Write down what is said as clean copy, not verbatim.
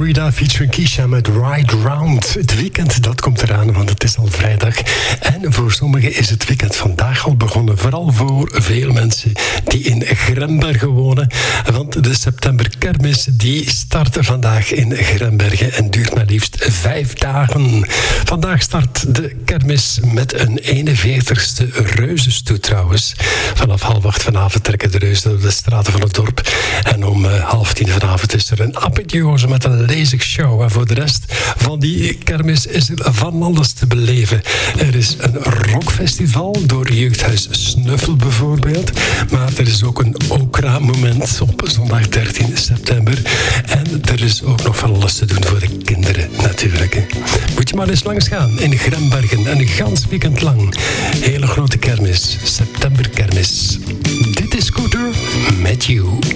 Florida featuring Keisha met Ride Round. Het weekend, dat komt eraan, want het is al vrijdag. En voor sommigen is het weekend vandaag al begonnen. Vooral voor veel mensen die in Grimbergen wonen. Want de septemberkermis die start vandaag in Grimbergen en duurt maar liefst 5 dagen. Vandaag start de kermis met een 41ste reuzenstoet trouwens. Vanaf 7:30 vanavond trekken de reuzen door de straten van het dorp. En om 9:30 vanavond is er een apotheose met een lasershow. En voor de rest van die kermis is er van alles te beleven. Er is een rockfestival door Jeugdhuis Snuffel bijvoorbeeld. Maar er is ook een Okra-moment op zondag 13 september. En er is ook nog van alles te doen voor de kinderen natuurlijk. Moet je maar eens langs gaan in Grimbergen. En een gans weekend lang. Hele grote kermis. Septemberkermis. Dit is Scooter met You.